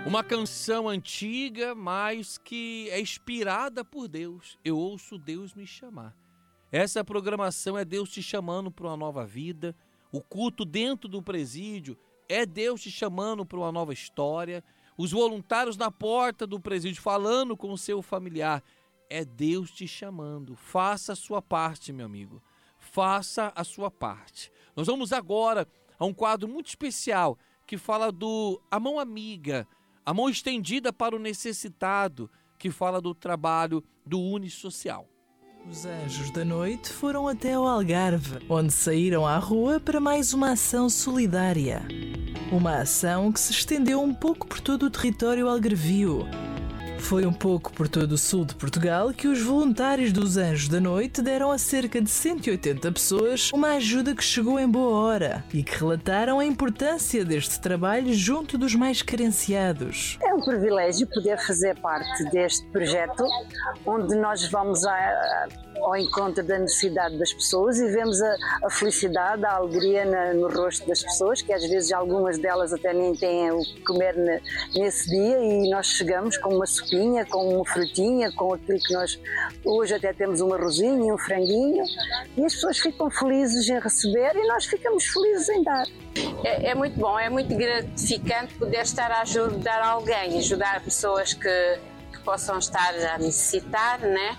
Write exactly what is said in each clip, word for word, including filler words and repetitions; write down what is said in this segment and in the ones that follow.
Uma canção antiga, mas que é inspirada por Deus. Eu ouço Deus me chamar. Essa programação é Deus te chamando para uma nova vida. O culto dentro do presídio é Deus te chamando para uma nova história. Os voluntários na porta do presídio falando com o seu familiar. É Deus te chamando. Faça a sua parte, meu amigo. Faça a sua parte. Nós vamos agora a um quadro muito especial que fala do A Mão Amiga, a mão estendida para o necessitado, que fala do trabalho do Unisocial. Os Anjos da Noite foram até o Algarve, onde saíram à rua para mais uma ação solidária. Uma ação que se estendeu um pouco por todo o território algarvio. Foi um pouco por todo o sul de Portugal que os voluntários dos Anjos da Noite deram a cerca de cento e oitenta pessoas uma ajuda que chegou em boa hora e que relataram a importância deste trabalho junto dos mais carenciados. É um privilégio poder fazer parte deste projeto, onde nós vamos a, ao encontro da necessidade das pessoas e vemos a, a felicidade, a alegria na, no rosto das pessoas, que às vezes algumas delas até nem têm o que comer ne, nesse dia, e nós chegamos com uma sopinha, com uma frutinha, com aquilo que nós hoje até temos um arrozinho e um franguinho, e as pessoas ficam felizes em receber e nós ficamos felizes em dar. É, é muito bom, é muito gratificante poder estar a ajudar alguém, ajudar pessoas que, que possam estar a necessitar, né?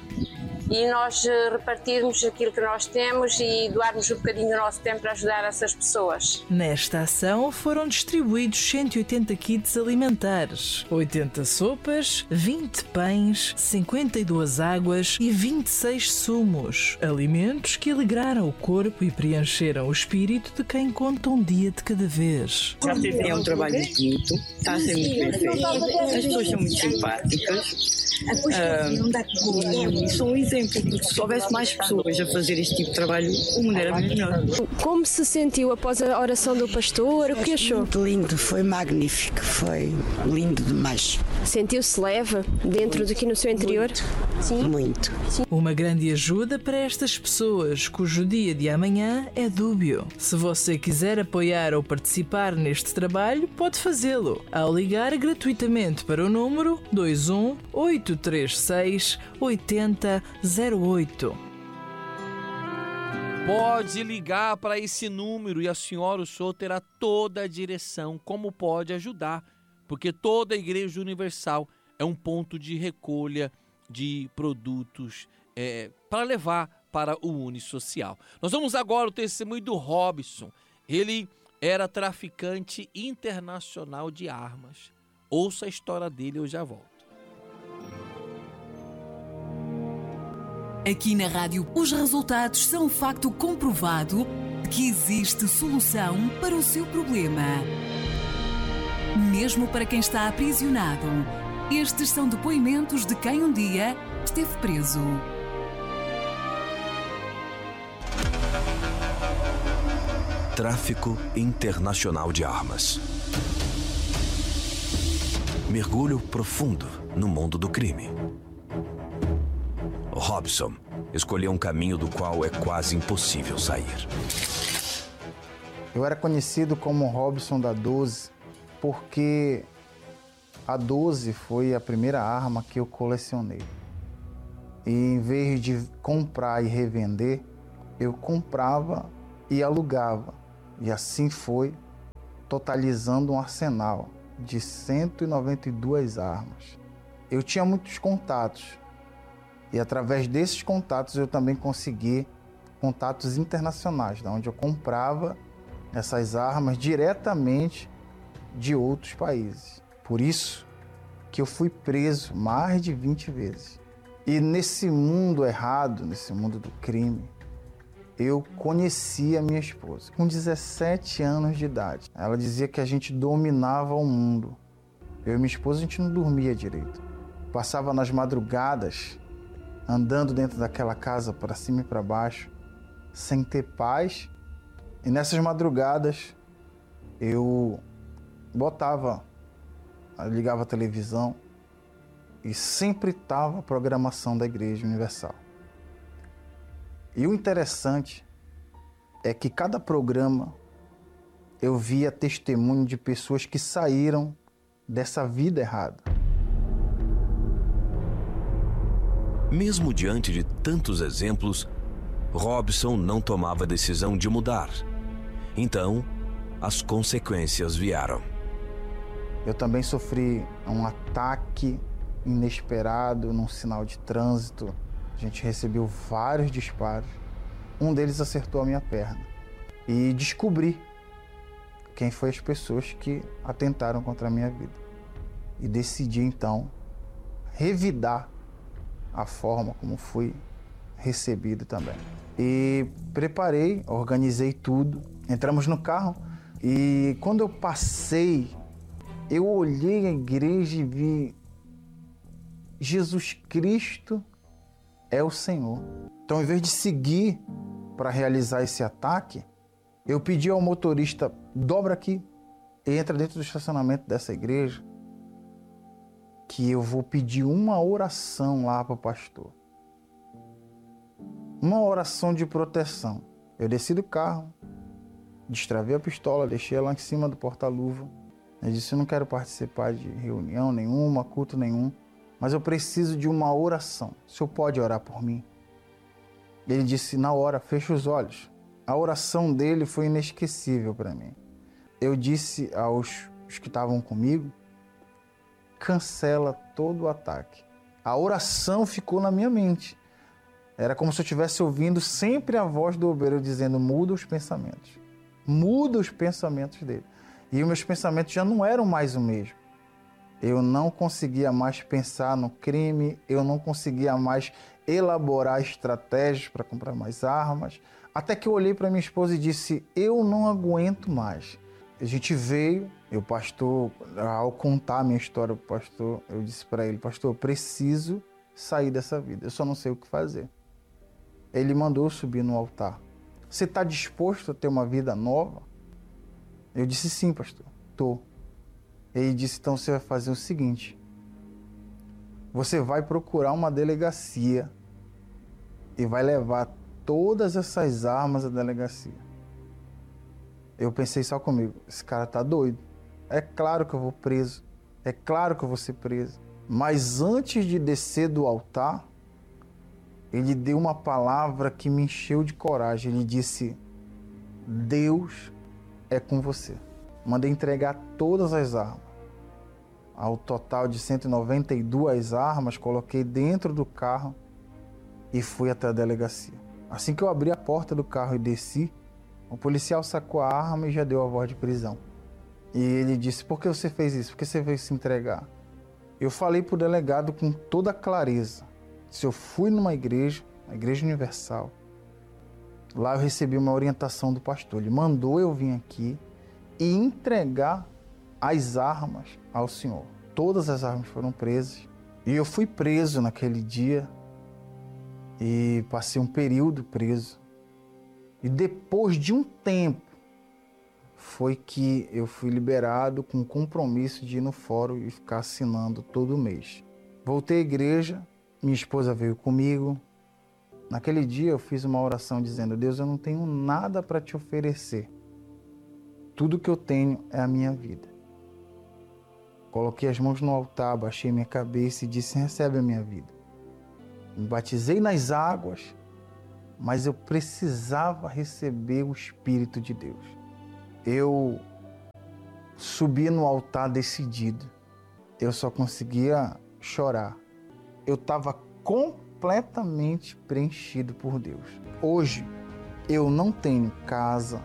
E nós repartirmos aquilo que nós temos e doarmos um bocadinho do nosso tempo para ajudar essas pessoas. Nesta ação foram distribuídos cento e oitenta kits alimentares, oitenta sopas, vinte pães, cinquenta e duas águas e vinte e seis sumos. Alimentos que alegraram o corpo e preencheram o espírito de quem conta um dia de cada vez. Já teve é um trabalho bonito, está a ser muito bem feito. As pessoas são muito simpáticas. Uh, são um exemplo, porque se houvesse mais pessoas a fazer este tipo de trabalho, o mundo era muito melhor. Como se sentiu após a oração do pastor? O que achou? Muito lindo, foi magnífico, foi lindo demais. Sentiu-se leve dentro daqui no seu interior? Muito, Sim. Muito. Sim. Uma grande ajuda para estas pessoas cujo dia de amanhã é dúbio. Se você quiser apoiar ou participar neste trabalho, pode fazê-lo ao ligar gratuitamente para o número dois um oito três seis oito zero zero oito. Pode ligar para esse número e a senhora, o senhor, terá toda a direção como pode ajudar, porque toda a Igreja Universal é um ponto de recolha de produtos é, para levar para o Unisocial. Nós vamos agora ao testemunho do Robson. Ele era traficante internacional de armas. Ouça a história dele, eu já volto. Aqui na rádio, os resultados são um facto comprovado de que existe solução para o seu problema. Mesmo para quem está aprisionado, estes são depoimentos de quem um dia esteve preso. Tráfico internacional de armas. Mergulho profundo no mundo do crime. Robson escolheu um caminho do qual é quase impossível sair. Eu era conhecido como Robson da doze porque a doze foi a primeira arma que eu colecionei. E em vez de comprar e revender, eu comprava e alugava. E assim foi, totalizando um arsenal de cento e noventa e duas armas. Eu tinha muitos contatos. E através desses contatos eu também consegui contatos internacionais, onde eu comprava essas armas diretamente de outros países. Por isso que eu fui preso mais de vinte vezes. E nesse mundo errado, nesse mundo do crime, eu conheci a minha esposa com dezessete anos de idade. Ela dizia que a gente dominava o mundo. Eu e minha esposa, a gente não dormia direito. Passava nas madrugadas andando dentro daquela casa para cima e para baixo, sem ter paz. E nessas madrugadas eu botava, ligava a televisão e sempre estava a programação da Igreja Universal. E o interessante é que cada programa eu via testemunho de pessoas que saíram dessa vida errada. Mesmo diante de tantos exemplos, Robson não tomava a decisão de mudar. Então, as consequências vieram. Eu também sofri um ataque inesperado num sinal de trânsito. A gente recebeu vários disparos. Um deles acertou a minha perna. E descobri quem foram as pessoas que atentaram contra a minha vida. E decidi, então, revidar a forma como fui recebido também. E preparei, organizei tudo. Entramos no carro e quando eu passei, eu olhei a igreja e vi Jesus Cristo é o Senhor. Então, em vez de seguir para realizar esse ataque, eu pedi ao motorista, dobra aqui e entra dentro do estacionamento dessa igreja, que eu vou pedir uma oração lá para o pastor. Uma oração de proteção. Eu desci do carro, destravei a pistola, deixei ela lá em cima do porta-luva. Eu disse, eu não quero participar de reunião nenhuma, culto nenhum, mas eu preciso de uma oração. O senhor pode orar por mim? Ele disse, na hora, fecha os olhos. A oração dele foi inesquecível para mim. Eu disse aos os que estavam comigo, cancela todo o ataque. A oração ficou na minha mente. Era como se eu estivesse ouvindo sempre a voz do obreiro dizendo, muda os pensamentos. Muda os pensamentos dele. E os meus pensamentos já não eram mais o mesmo. Eu não conseguia mais pensar no crime, eu não conseguia mais elaborar estratégias para comprar mais armas. Até que eu olhei para minha esposa e disse, eu não aguento mais. A gente veio, e o pastor, ao contar a minha história para o pastor, eu disse para ele, pastor, eu preciso sair dessa vida, eu só não sei o que fazer. Ele mandou eu subir no altar. Você está disposto a ter uma vida nova? Eu disse, sim, pastor, estou. Ele disse, então você vai fazer o seguinte, você vai procurar uma delegacia e vai levar todas essas armas à delegacia. Eu pensei só comigo, esse cara tá doido. É claro que eu vou preso, é claro que eu vou ser preso. Mas antes de descer do altar, ele deu uma palavra que me encheu de coragem. Ele disse, Deus é com você. Mandei entregar todas as armas. Ao total de cento e noventa e duas armas, coloquei dentro do carro e fui até a delegacia. Assim que eu abri a porta do carro e desci, o policial sacou a arma e já deu a voz de prisão. E ele disse, por que você fez isso? Por que você veio se entregar? Eu falei para o delegado com toda clareza. Se eu fui numa igreja, a Igreja Universal, lá eu recebi uma orientação do pastor. Ele mandou eu vir aqui e entregar as armas ao senhor. Todas as armas foram presas. E eu fui preso naquele dia e passei um período preso. E depois de um tempo, foi que eu fui liberado com o compromisso de ir no fórum e ficar assinando todo mês. Voltei à igreja, minha esposa veio comigo. Naquele dia eu fiz uma oração dizendo, Deus, eu não tenho nada para te oferecer. Tudo que eu tenho é a minha vida. Coloquei as mãos no altar, baixei minha cabeça e disse, recebe a minha vida. Me batizei nas águas, mas eu precisava receber o Espírito de Deus. Eu subi no altar decidido. Eu só conseguia chorar. Eu estava completamente preenchido por Deus. Hoje, eu não tenho casa,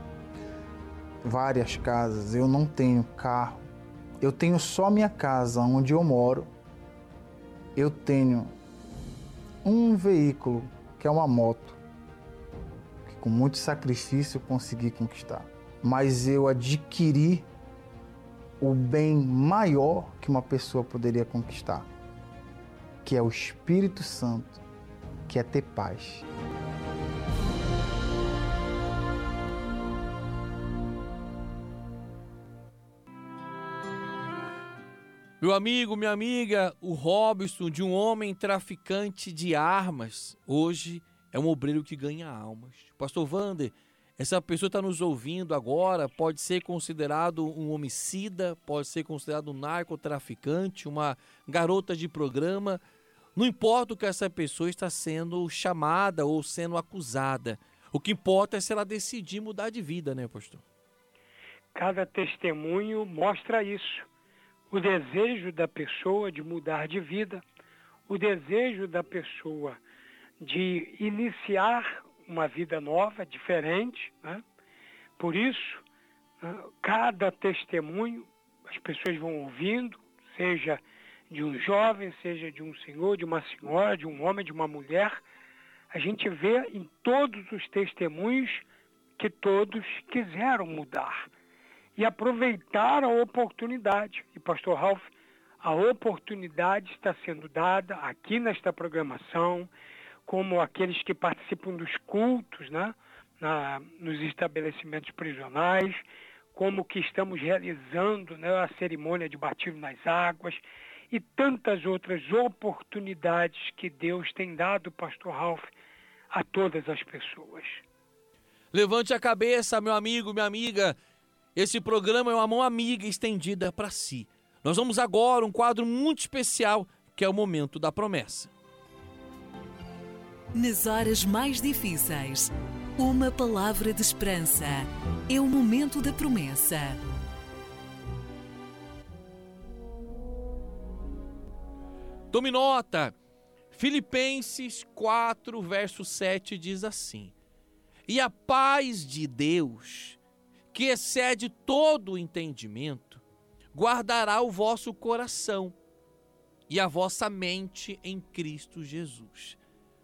várias casas, eu não tenho carro. Eu tenho só minha casa onde eu moro. Eu tenho um veículo, que é uma moto, que com muito sacrifício eu consegui conquistar. Mas eu adquiri o bem maior que uma pessoa poderia conquistar, que é o Espírito Santo, que é ter paz. Meu amigo, minha amiga, o Robson, de um homem traficante de armas, hoje é um obreiro que ganha almas. Pastor Wander, essa pessoa está nos ouvindo agora, pode ser considerado um homicida, pode ser considerado um narcotraficante, uma garota de programa. Não importa o que essa pessoa está sendo chamada ou sendo acusada. O que importa é se ela decidir mudar de vida, né, pastor? Cada testemunho mostra isso. O desejo da pessoa de mudar de vida, o desejo da pessoa de iniciar uma vida nova, diferente, né? Por isso, cada testemunho, as pessoas vão ouvindo, seja de um jovem, seja de um senhor, de uma senhora, de um homem, de uma mulher, a gente vê em todos os testemunhos que todos quiseram mudar e aproveitar a oportunidade. E, pastor Ralph, a oportunidade está sendo dada aqui nesta programação, como aqueles que participam dos cultos, né, na, nos estabelecimentos prisionais, como que estamos realizando, né, a cerimônia de batismo nas águas e tantas outras oportunidades que Deus tem dado, pastor Ralph, a todas as pessoas. Levante a cabeça, meu amigo, minha amiga. Esse programa é uma mão amiga estendida para si. Nós vamos agora um quadro muito especial, que é o Momento da Promessa. Nas horas mais difíceis, uma palavra de esperança. É o Momento da Promessa. Tome nota. Filipenses quatro, verso sete diz assim: E a paz de Deus, que excede todo o entendimento, guardará o vosso coração e a vossa mente em Cristo Jesus.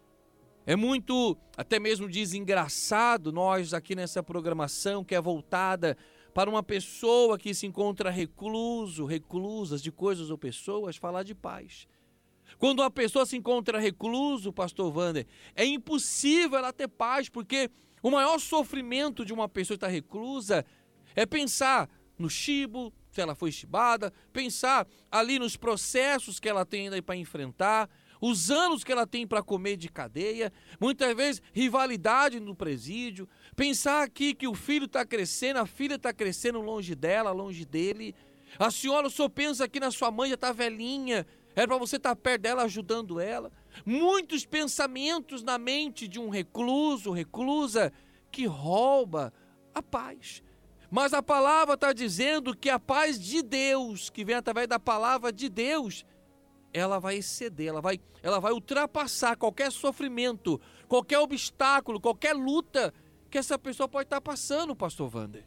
É muito, até mesmo diz, engraçado nós aqui nessa programação que é voltada para uma pessoa que se encontra recluso, reclusas de coisas ou pessoas, falar de paz. Quando uma pessoa se encontra recluso, pastor Wander, é impossível ela ter paz, porque o maior sofrimento de uma pessoa que está reclusa é pensar no chibo, se ela foi chibada, pensar ali nos processos que ela tem ainda para enfrentar, os anos que ela tem para comer de cadeia, muitas vezes rivalidade no presídio, pensar aqui que o filho está crescendo, a filha está crescendo longe dela, longe dele. A senhora, o senhor pensa que na sua mãe já está velhinha, era para você estar perto dela, ajudando ela. Muitos pensamentos na mente de um recluso, reclusa, que rouba a paz. Mas a palavra está dizendo que a paz de Deus, que vem através da palavra de Deus, ela vai exceder, ela vai, ela vai ultrapassar qualquer sofrimento, qualquer obstáculo, qualquer luta que essa pessoa pode estar passando, pastor Wander.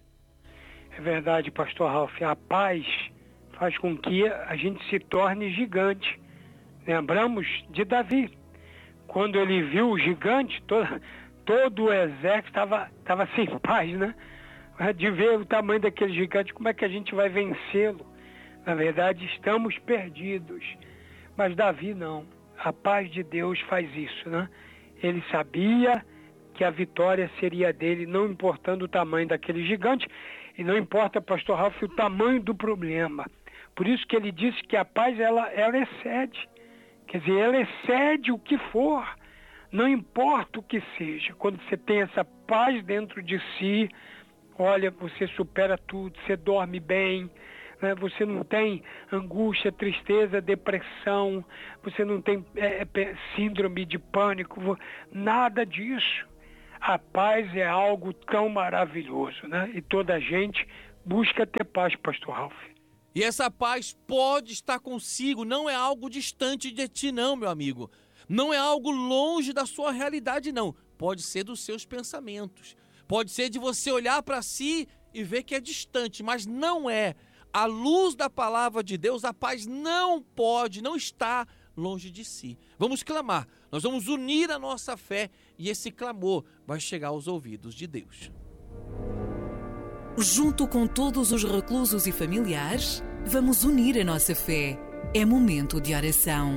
É verdade, pastor Ralph. A paz faz com que a gente se torne gigante. Lembramos de Davi. Quando ele viu o gigante, todo, todo o exército estava estava sem paz, né? De ver o tamanho daquele gigante, como é que a gente vai vencê-lo? Na verdade, estamos perdidos. Mas Davi não. A paz de Deus faz isso, né? Ele sabia que a vitória seria dele, não importando o tamanho daquele gigante, e não importa, pastor Ralph, o tamanho do problema. Por isso que ele disse que a paz, ela, ela excede. Quer dizer, ela excede o que for. Não importa o que seja. Quando você tem essa paz dentro de si, olha, você supera tudo, você dorme bem, né? Você não tem angústia, tristeza, depressão, você não tem é, é, síndrome de pânico, nada disso. A paz é algo tão maravilhoso, né? E toda a gente busca ter paz, pastor Ralph. E essa paz pode estar consigo, não é algo distante de ti não, meu amigo. Não é algo longe da sua realidade não. Pode ser dos seus pensamentos. Pode ser de você olhar para si e ver que é distante, mas não é. À luz da palavra de Deus, a paz não pode, não está longe de si. Vamos clamar, nós vamos unir a nossa fé e esse clamor vai chegar aos ouvidos de Deus. Junto com todos os reclusos e familiares, vamos unir a nossa fé. É momento de oração.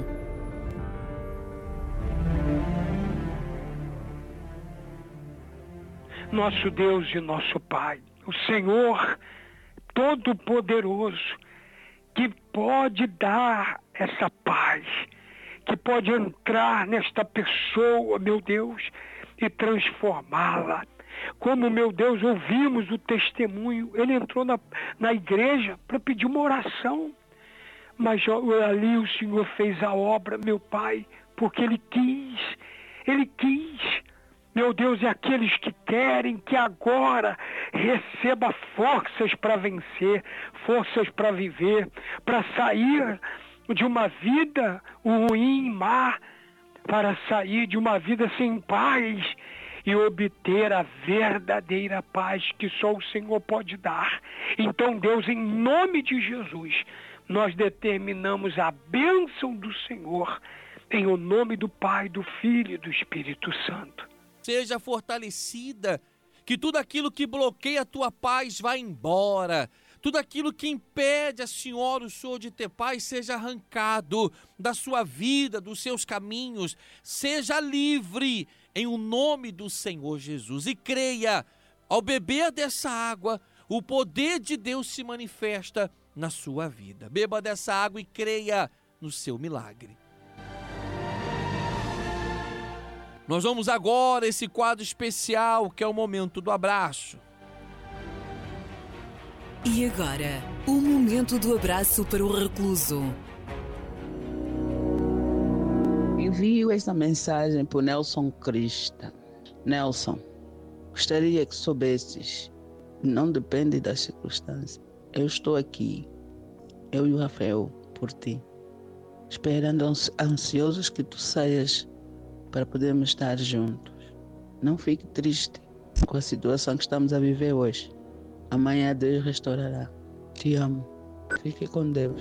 Nosso Deus e nosso Pai, o Senhor Todo-Poderoso, que pode dar essa paz, que pode entrar nesta pessoa, meu Deus, e transformá-la. Como, meu Deus, ouvimos o testemunho, ele entrou na, na igreja para pedir uma oração. Mas ali o Senhor fez a obra, meu Pai, porque Ele quis, Ele quis. Meu Deus, e aqueles que querem que agora receba forças para vencer, forças para viver, para sair de uma vida ruim, má, para sair de uma vida sem paz e obter a verdadeira paz que só o Senhor pode dar. Então, Deus, em nome de Jesus, nós determinamos a bênção do Senhor em o nome do Pai, do Filho e do Espírito Santo. Seja fortalecida, que tudo aquilo que bloqueia a tua paz vá embora. Tudo aquilo que impede a senhora, o senhor de ter paz, seja arrancado da sua vida, dos seus caminhos. Seja livre em o nome do Senhor Jesus. E creia, ao beber dessa água, o poder de Deus se manifesta na sua vida. Beba dessa água e creia no seu milagre. Nós vamos agora a esse quadro especial, que é o momento do abraço. E agora, o momento do abraço para o recluso. Envio esta mensagem para o Nelson Crista. Nelson, gostaria que soubesses, não depende das circunstâncias. Eu estou aqui, eu e o Rafael, por ti, esperando ansiosos que tu saias para podermos estar juntos. Não fique triste com a situação que estamos a viver hoje. Amanhã Deus restaurará. Te amo. Fique com Deus.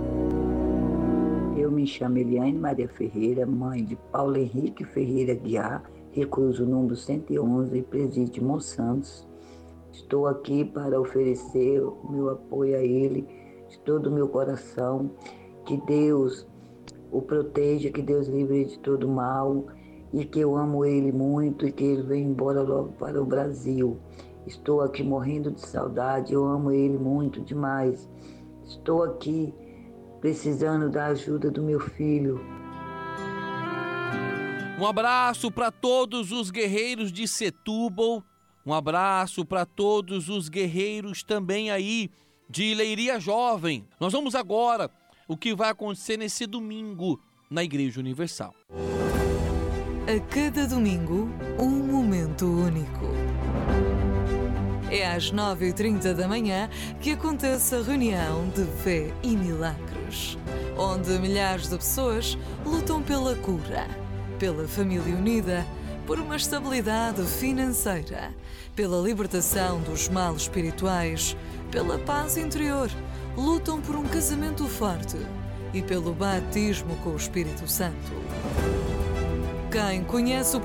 Eu me chamo Eliane Maria Ferreira, mãe de Paulo Henrique Ferreira Guiar, recluso número cento e onze, presídio Monsantos. Estou aqui para oferecer o meu apoio a ele, de todo o meu coração. Que Deus o proteja, que Deus livre de todo mal e que eu amo ele muito e que ele venha embora logo para o Brasil. Estou aqui morrendo de saudade, eu amo ele muito demais. Estou aqui precisando da ajuda do meu filho. Um abraço para todos os guerreiros de Setúbal, um abraço para todos os guerreiros também aí de Leiria Jovem. Nós vamos agora o que vai acontecer nesse domingo na Igreja Universal. A cada domingo, um momento único. É às nove e trinta da manhã que acontece a reunião de Fé e Milagres, onde milhares de pessoas lutam pela cura, pela família unida, por uma estabilidade financeira, pela libertação dos males espirituais, pela paz interior, lutam por um casamento forte e pelo batismo com o Espírito Santo. Quem conhece o